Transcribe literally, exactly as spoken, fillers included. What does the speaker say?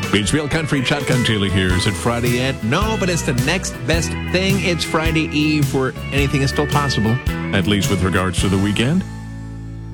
Beachville Country Shotgun Chili here. Is it Friday yet? No, but it's the next best thing. It's Friday Eve where anything is still possible, at least with regards to the weekend.